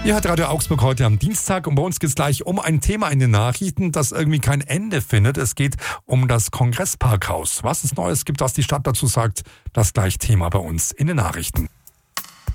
Ihr hört Radio Augsburg heute am Dienstag und bei uns geht es gleich um ein Thema in den Nachrichten, das irgendwie kein Ende findet. Es geht um das Kongressparkhaus. Was es Neues gibt, was die Stadt dazu sagt, das gleich Thema bei uns in den Nachrichten.